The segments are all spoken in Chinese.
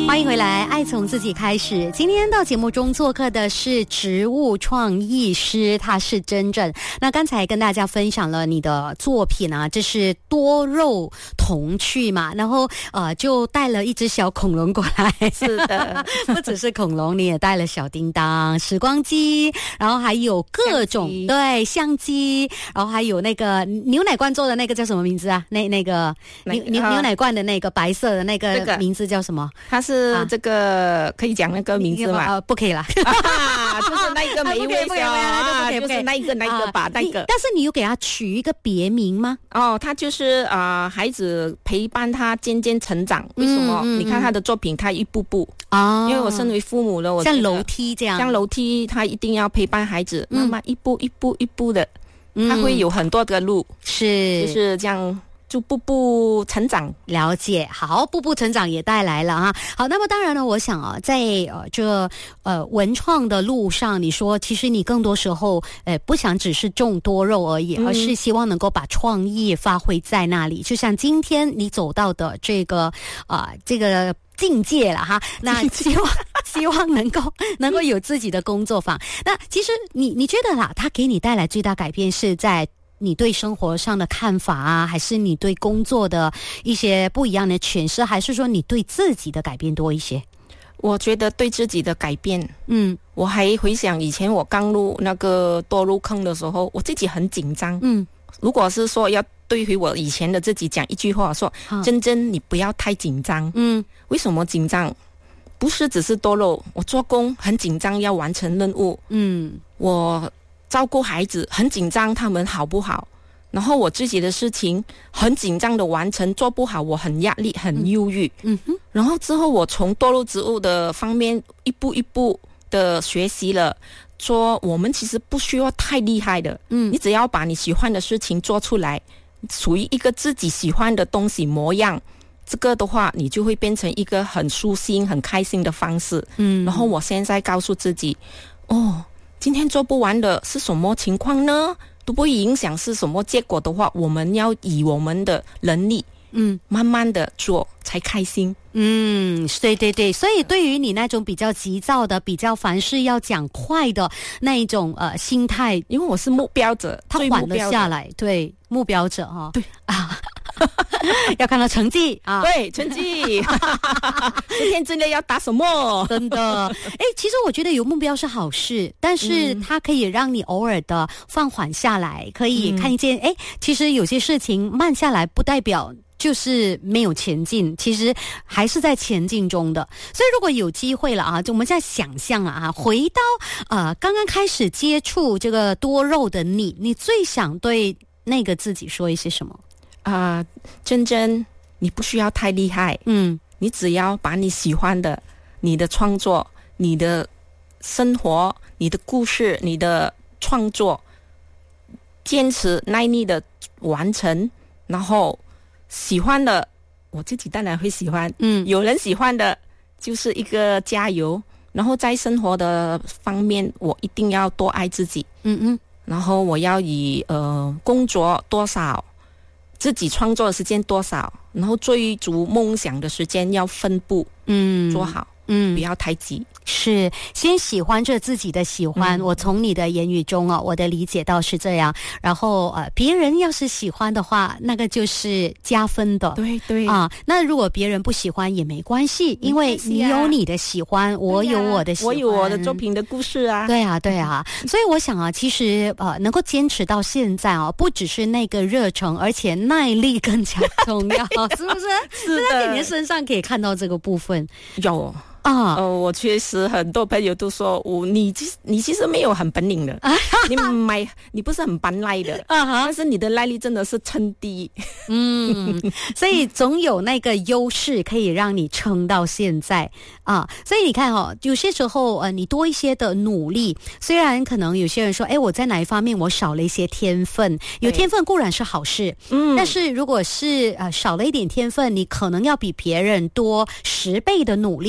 欢迎回来，爱从自己开始。今天到节目中做客的是植物创意师，他是真正。那刚才跟大家分享了你的作品啊，这是多肉童趣嘛，然后就带了一只小恐龙过来。 是的， 不只是恐龙，你也带了小叮当、时光机，然后还有各种相机，然后还有那个牛奶罐做的那个叫什么名字啊？那个牛奶罐的那个白色的那个名字叫什么？ 它是这个可以讲那个名字吗？ 不可以啦， 就是那个没微笑啊，就是那一个吧，那个。 但是你有给它取一个别名吗？ 哦，它就是孩子陪伴他渐渐成长。为什么？你看他的作品，他一步步因为我身为父母了，我像楼梯这样， 像楼梯，他一定要陪伴孩子，慢慢一步一步一步的，他会有很多的路，就是这样。就步步成长， 了解。好，步步成长也带来了哈。好，那么当然呢，我想啊，在这文创的路上，你说其实你更多时候不想只是种多肉而已，而是希望能够把创意发挥在那里。就像今天你走到的这个境界了哈，那希望能够有自己的工作坊。那其实你觉得啦，它给你带来最大改变是在你对生活上的看法啊，还是你对工作的一些不一样的诠释，还是说你对自己的改变多一些？ 我觉得对自己的改变，我还回想以前我刚入那个多入坑的时候，我自己很紧张。如果是说要对回我以前的自己讲一句话，说珍珍你不要太紧张。为什么紧张？不是只是多肉，我做工很紧张，要完成任务。我照顾孩子很紧张，他们好不好？然后我自己的事情很紧张的完成，做不好我很压力很忧郁。然后之后我从多肉植物的方面一步一步的学习了，说我们其实不需要太厉害的，你只要把你喜欢的事情做出来，属于一个自己喜欢的东西模样，这个的话你就会变成一个很舒心很开心的方式。然后我现在告诉自己，今天做不完的是什么情况呢？都不会影响是什么结果的话，我们要以我们的能力慢慢的做才开心。 对，所以对于你那种比较急躁的、比较凡事要讲快的那一种心态， 因为我是目标者， 他缓了下来。对，目标者哈，对啊。要看到成绩啊， 对，成绩今天之内要打什么， 真的。其实我觉得有目标是好事，但是它可以让你偶尔的放缓下来，可以看见其实有些事情慢下来不代表就是没有前进，其实还是在前进中的。所以如果有机会了啊，就我们在想象啊，回到刚刚开始接触这个多肉的你最想对那个自己说一些什么？ 珍珍，你不需要太厉害，你只要把你喜欢的、你的创作、你的生活、你的故事、你的创作，坚持耐力的完成，然后喜欢的，我自己当然会喜欢，有人喜欢的，就是一个加油。然后在生活的方面，我一定要多爱自己，然后我要以工作多少。自己创作的时间多少，然后追逐梦想的时间要分布做好，不要太急。 是先喜欢着自己的喜欢，我从你的言语中我的理解到是这样。然后别人要是喜欢的话，那个就是加分的。 对那如果别人不喜欢也没关系，因为你有你的喜欢，我有我的喜欢， 我有我的作品的故事啊。 对啊。所以我想其实能够坚持到现在不只是那个热忱，而且耐力更加重要，是不是？ 是的， 在你的身上可以看到这个部分。 有。我确实很多朋友都说你其实没有很本领的，你不是很搬赖的，但是你的耐力真的是称低。 所以总有那个优势可以让你撑到现在啊。所以你看有些时候你多一些的努力，虽然可能有些人说我在哪一方面我少了一些天分，有天分固然是好事，但是如果是少了一点天分，你可能要比别人多10倍的努力，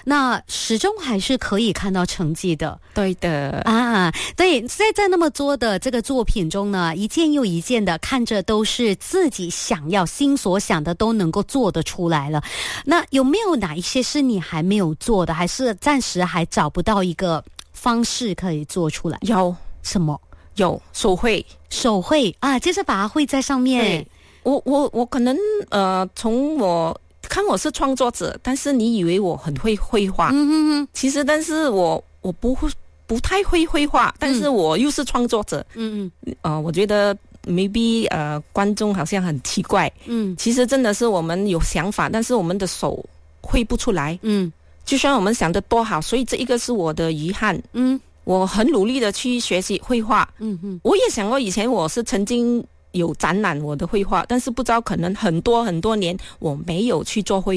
那始终还是可以看到成绩的。 对的啊，对，在那么多的这个作品中呢，一件又一件的看着都是自己想要心所想的都能够做得出来了。那有没有哪一些是你还没有做的，还是暂时还找不到一个方式可以做出来？ 有什么？ 有手绘啊，就是把它绘在上面。 我可能从我看我是创作者，但是你以为我很会绘画，其实但是我不太会绘画，但是我又是创作者，我觉得 maybe 观众好像很奇怪，其实真的是我们有想法，但是我们的手绘不出来，就算我们想的多好，所以这一个是我的遗憾，我很努力的去学习绘画，我也想过以前我是曾经有展览我的绘画，但是不知道可能很多年我没有去做绘画。